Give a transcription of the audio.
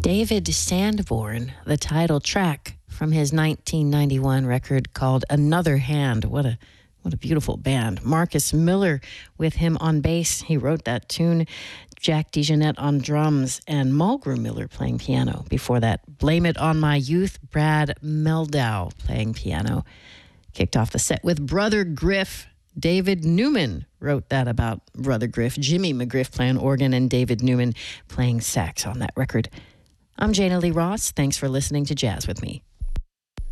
David Sanborn, the title track from his 1991 record called Another Hand. What a beautiful band. Marcus Miller with him on bass. He wrote that tune. Jack DeJohnette on drums and Mulgrew Miller playing piano. Before that, Blame It on My Youth, Brad Mehldau playing piano. Kicked off the set with Brother Griff. David Newman wrote that about Brother Griff. Jimmy McGriff playing organ and David Newman playing sax on that record. I'm Jana Lee Ross. Thanks for listening to Jazz with Me.